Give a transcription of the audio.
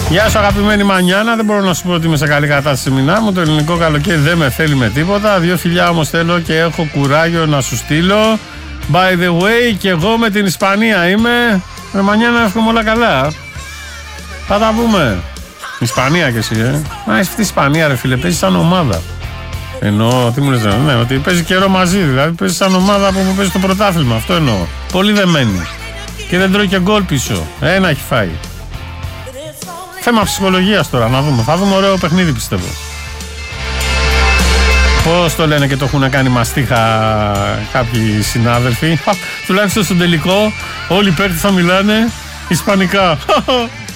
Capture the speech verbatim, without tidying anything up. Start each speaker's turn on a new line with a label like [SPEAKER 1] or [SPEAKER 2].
[SPEAKER 1] Γεια σου αγαπημένη Μανιάνα, δεν μπορώ να σου πω ότι είμαι σε καλή κατάσταση μηνά μου. Το ελληνικό καλοκαίρι δεν με θέλει με τίποτα. Δύο φιλιά όμως θέλω και έχω κουράγιο να σου στείλω. By the way, και εγώ με την Ισπανία είμαι. Με Μανιάνα εύχομαι όλα καλά. Θα τα πούμε. Ισπανία κι εσύ, ε. Να είσαι αυτή η Ισπανία, ρε φίλε, παίζει σαν ομάδα. Εννοώ, τι μου λες, ναι, ότι παίζει καιρό μαζί, δηλαδή παίζει σαν ομάδα που παίζει το πρωτάθλημα. Αυτό εννοώ. Πολύ δεμένη. Και δεν τρώει και γκολ πίσω. Ένα έχει φάει. Θέμα ψυχολογίας τώρα, να δούμε. Θα δούμε ωραίο παιχνίδι, πιστεύω. Πώς το λένε και το έχουν κάνει μαστίχα κάποιοι συνάδελφοι. Τουλάχιστον στον τελικό όλοι οι παίκτες θα μιλάνε ισπανικά.